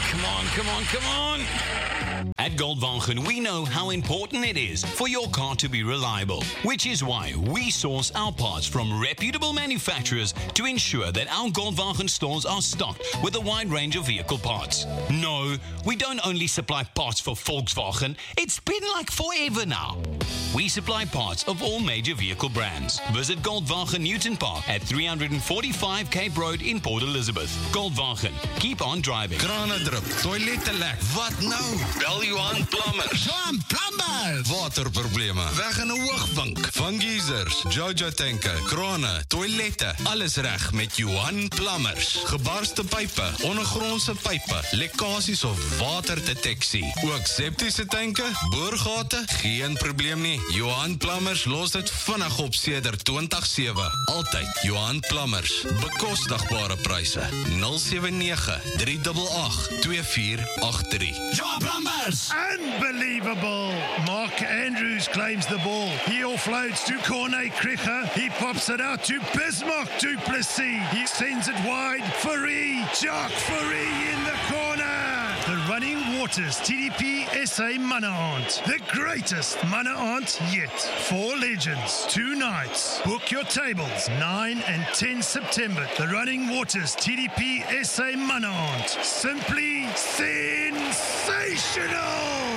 Come on. At Goldwagen, we know how important it is for your car to be reliable, which is why we source our parts from reputable manufacturers to ensure that our Goldwagen stores are stocked with a wide range of vehicle parts. No, we don't only supply parts for Volkswagen, it's been like forever now. We supply parts of all major vehicle brands. Visit Goldwagen Newton Park at 345 Cape Road in Port Elizabeth. Goldwagen, keep on driving. Krane drup, toilette lek. Wat nou? Bel Johan Plumbers. Johan Plumbers! Waterprobleme, weg in 'n hoogbank, van geysers, Jojo tanke, krane, toilette, alles reg met Johan Plumbers. Gebarste pype, ondergrondse pype, lekkasies of waterdeteksie. Ook septiese tanke, boorgate, geen probleem nie. Johan Plumbers los dit vinnig op sedert 2007. Altyd Johan Plumbers. Bekostigbare pryse. 079-388-2483. Johan Plumbers! Unbelievable! Mark Andrews claims the ball. He offloads to Cornet Kricher. He pops it out to Bismarck du Plessis. He sends it wide. Fourie, Jacques Fourie in the corner. The Running Waters TDP SA Mana Aunt. The greatest Mana Aunt yet. 4 legends, 2 nights. Book your tables 9 and 10 September. The Running Waters TDP SA Mana Aunt. Simply sensational!